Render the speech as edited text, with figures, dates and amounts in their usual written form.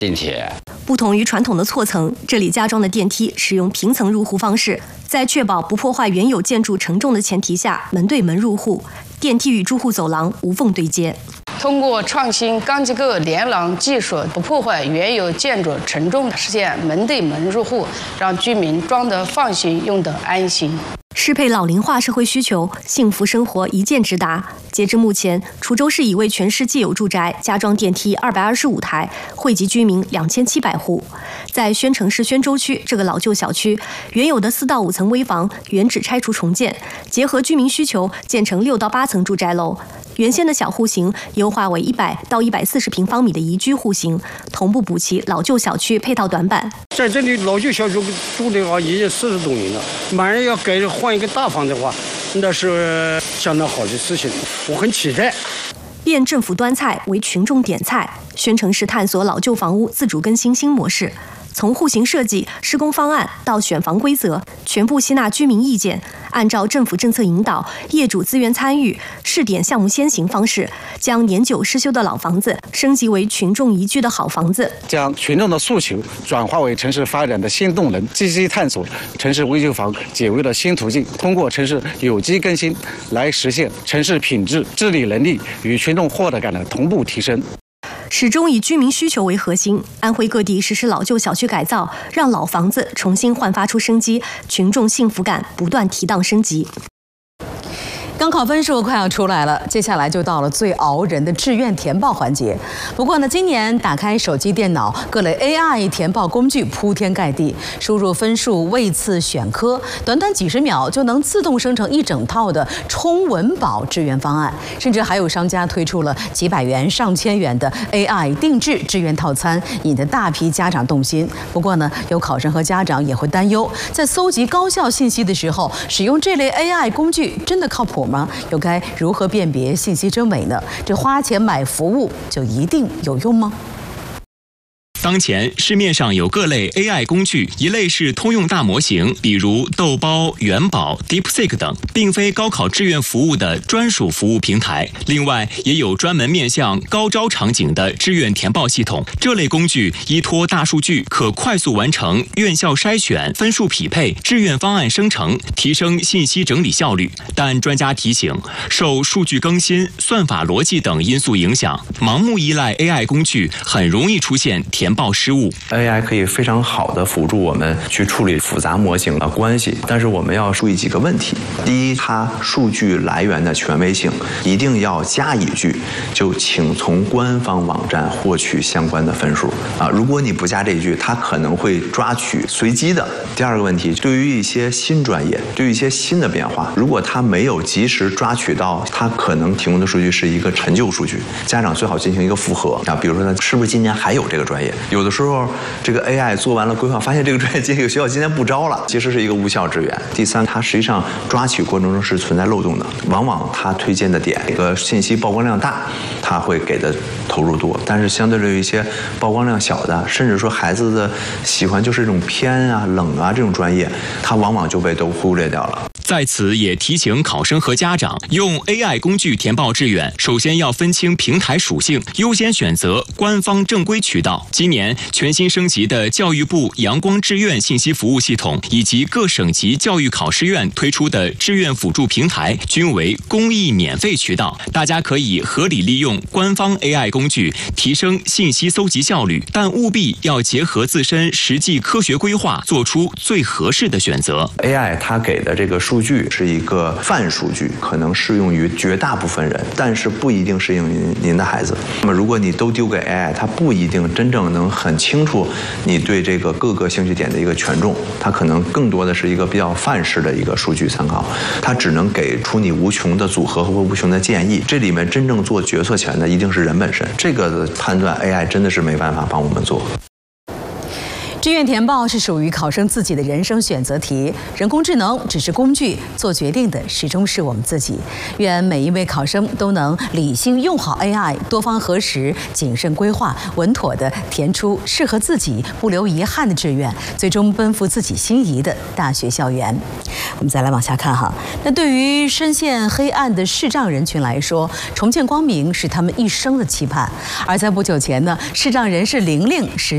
电梯。 不同于传统的错层，这里加装的电梯使用平层入户方式，在确保不破坏原有建筑承重的前提下，门对门入户，电梯与住户走廊无缝对接。 通过创新钢结构连廊技术，不破坏原有建筑承重，实现门对门入户，让居民装得放心，用得安心。 适配老龄化社会需求，幸福生活一键直达。截至目前，滁州市已为全市既有住宅加装电梯225台，惠及居民2700户。在宣城市宣州区这个老旧小区，原有的4到5层危房原址拆除重建，结合居民需求建成6到8层住宅楼。原先的小户型优化为100到140平方米的宜居户型，同步补齐老旧小区配套短板。 在这里老旧小区住的话，已经40多年了，马上要换一个大房的话，那是相当好的事情，我很期待。 变政府端菜为群众点菜，宣城市探索老旧房屋自主更新新模式。从户型设计、施工方案到选房规则，全部吸纳居民意见，按照政府政策引导、业主资源参与、试点项目先行方式，将年久失修的老房子升级为群众宜居的好房子， 将群众的诉求转化为城市发展的新动能，积极探索城市危旧房解围的新途径，通过城市有机更新来实现城市品质、治理能力与群众获得感的同步提升。 始终以居民需求为核心，安徽各地实施老旧小区改造，让老房子重新焕发出生机，群众幸福感不断提档升级。 高考分数快要出来了，接下来就到了最熬人的志愿填报环节。不过呢，今年打开手机、电脑，各类 AI 填报工具铺天盖地，输入分数、位次、选科，短短几十秒就能自动生成一整套的冲文保志愿方案，甚至还有商家推出了几百元、上千元的 AI 定制志愿套餐，引得大批家长动心。不过呢，有考生和家长也会担忧，在搜集高校信息的时候，使用这类 AI 工具真的靠谱吗？又该如何辨别信息真伪呢？这花钱买服务就一定有用吗？ 当前市面上有各类 AI 工具，一类是通用大模型，比如豆包、元宝、DeepSeek 等，并非高考志愿服务的专属服务平台。另外，也有专门面向高招场景的志愿填报系统。这类工具依托大数据，可快速完成院校筛选、分数匹配、志愿方案生成，提升信息整理效率。但专家提醒，受数据更新、算法逻辑等因素影响，盲目依赖 AI 工具，很容易出现填报失误。 AI 可以非常好的辅助我们去处理复杂模型的关系，但是我们要注意几个问题。第一，它数据来源的权威性一定要加一句，就请从官方网站获取相关的分数啊。如果你不加这一句，它可能会抓取随机的。第二个问题，对于一些新专业，对于一些新的变化，如果它没有及时抓取到，它可能提供的数据是一个陈旧数据，家长最好进行一个复核啊。比如说呢，是不是今年还有这个专业？有的时候这个 AI 做完了规划，发现这个专业这个学校今年不招了，其实是一个无效志愿。第三，它实际上抓取过程中是存在漏洞的，往往它推荐的点这个信息曝光量大，它会给的投入多，但是相对于一些曝光量小的，甚至说孩子的喜欢就是这种偏啊、冷啊这种专业，它往往就被都忽略掉了。 在此也提醒考生和家长，用 AI 工具填报志愿，首先要分清平台属性，优先选择官方正规渠道。今年全新升级的教育部阳光志愿信息服务系统，以及各省级教育考试院推出的志愿辅助平台，均为公益免费渠道。大家可以合理利用官方 AI 工具，提升信息搜集效率，但务必要结合自身实际科学规划，做出最合适的选择。 AI 它给的这个数据是一个泛数据，可能适用于绝大部分人，但是不一定适用于您的孩子。那么如果你都丢给 AI， 它不一定真正能很清楚你对这个各个兴趣点的一个权重，它可能更多的是一个比较范式的一个数据参考，它只能给出你无穷的组合和无穷的建议。这里面真正做决策权的一定是人本身，这个判断 AI 真的是没办法帮我们做。 志愿填报是属于考生自己的人生选择题，人工智能只是工具，做决定的始终是我们自己。愿每一位考生都能理性用好 AI， 多方核实，谨慎规划，稳妥地填出适合自己、不留遗憾的志愿，最终奔赴自己心仪的大学校园。我们再来往下看哈，那对于深陷黑暗的视障人群来说，重见光明是他们一生的期盼。而在不久前呢，视障人士玲玲实